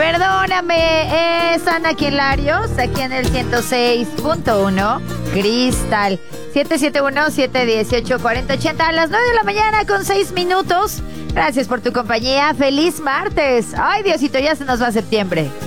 Perdóname, es Ana Larios, aquí en el 106.1 Cristal. 771-718-4080 a las 9 de la mañana con 6 minutos. Gracias por tu compañía. ¡Feliz martes! ¡Ay, Diosito, ya se nos va septiembre!